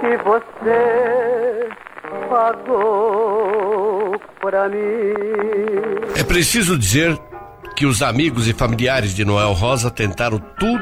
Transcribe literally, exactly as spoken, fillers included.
que você pagou pra mim. É preciso dizer que os amigos e familiares de Noel Rosa tentaram tudo